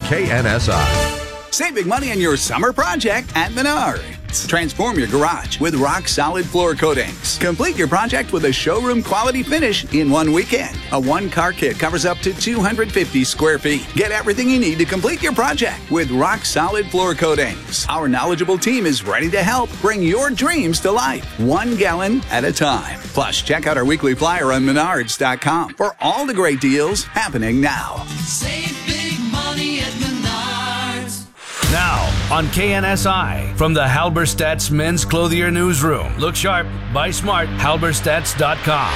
KNSI. Save big money on your summer project at Menards. Transform your garage with rock-solid floor coatings. Complete your project with a showroom-quality finish in one weekend. A one-car kit covers up to 250 square feet. Get everything you need to complete your project with rock-solid floor coatings. Our knowledgeable team is ready to help bring your dreams to life, 1 gallon at a time. Plus, check out our weekly flyer on Menards.com for all the great deals happening now. Save big money at Menards. Now, on KNSI, from the Halberstadt's Men's Clothier Newsroom. Look sharp, buy smart, halberstadts.com.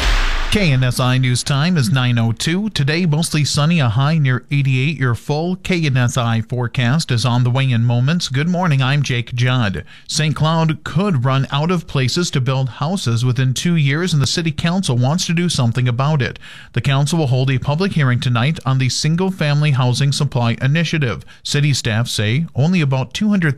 KNSI News Time is 9:02. Today, mostly sunny, a high near 88. Your full KNSI forecast is on the way in moments. Good morning, I'm Jake Judd. St. Cloud could run out of places to build houses within 2 years, and the City Council wants to do something about it. The Council will hold a public hearing tonight on the Single Family Housing Supply Initiative. City staff say only about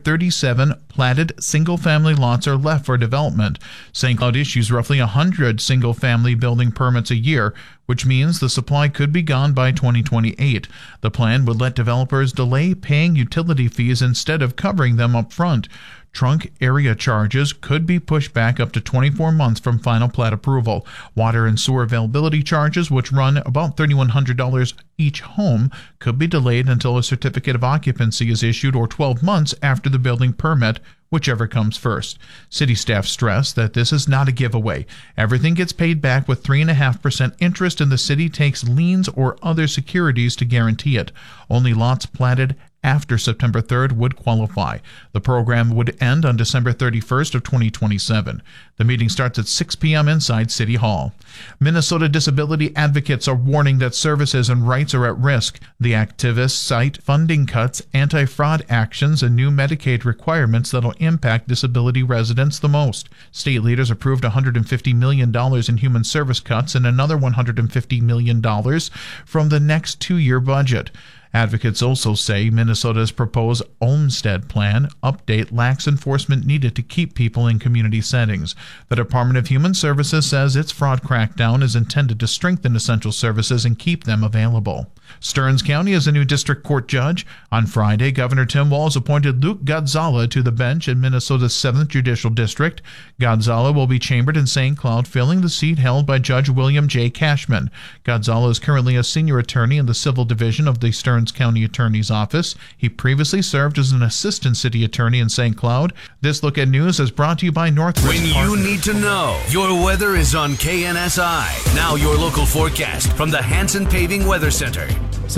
237 platted single-family lots are left for development. St. Cloud issues roughly 100 single-family building permits a year, which means the supply could be gone by 2028. The plan would let developers delay paying utility fees instead of covering them up front. Trunk area charges could be pushed back up to 24 months from final plat approval. Water and sewer availability charges, which run about $3,100 each home, could be delayed until a certificate of occupancy is issued or 12 months after the building permit, whichever comes first. City staff stress that this is not a giveaway. Everything gets paid back with 3.5% interest, and the city takes liens or other securities to guarantee it. Only lots platted after September 3rd would qualify. The program would end on December 31st of 2027. The meeting starts at 6 p.m. inside City Hall. Minnesota disability advocates are warning that services and rights are at risk. The activists cite funding cuts, anti-fraud actions, and new Medicaid requirements that will impact disability residents the most. State leaders approved $150 million in human service cuts and another $150 million from the next 2-year budget. Advocates also say Minnesota's proposed Olmstead Plan update lacks enforcement needed to keep people in community settings. The Department of Human Services says its fraud crackdown is intended to strengthen essential services and keep them available. Stearns County is a new district court judge. On Friday, Governor Tim Walz appointed Luke Godzala to the bench in Minnesota's 7th Judicial District. Godzala will be chambered in St. Cloud, filling the seat held by Judge William J. Cashman. Godzala is currently a senior attorney in the Civil Division of the Stearns County Attorney's Office. He previously served as an assistant city attorney in St. Cloud. This Look at News is brought to you by Northwest When Partners. you need to know, your weather is on KNSI. Now your local forecast from the Hanson Paving Weather Center.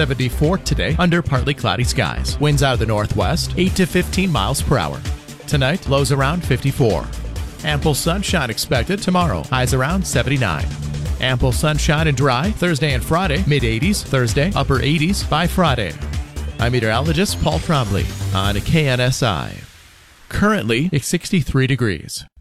74 today, under partly cloudy skies. Winds out of the northwest, 8 to 15 miles per hour. Tonight, lows around 54. Ample sunshine expected tomorrow, highs around 79. Ample sunshine and dry Thursday and Friday, mid-80s Thursday, upper 80s by Friday. I'm meteorologist Paul Trombley on KNSI. Currently, it's 63 degrees.